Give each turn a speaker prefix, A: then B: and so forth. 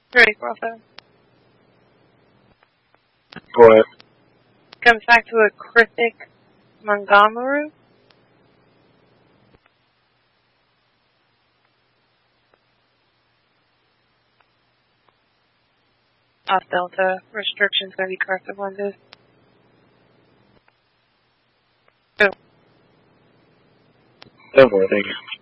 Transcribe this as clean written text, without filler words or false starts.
A: Ready, Brother.
B: Go ahead.
A: Comes back to a Krithik Mangamaroo. Off Delta. Restrictions going to be corrective on this.
B: Definitely, thank you.